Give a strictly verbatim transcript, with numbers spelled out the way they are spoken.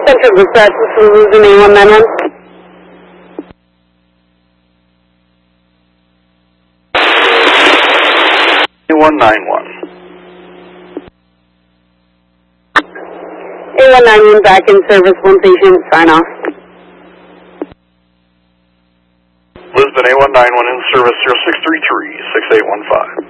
Central Dispatch, this is Losing A one nine one. A one nine one. A one nine one back in service, one patient, sign off. Lisbon A one nine one in service zero six three three, six eight one five.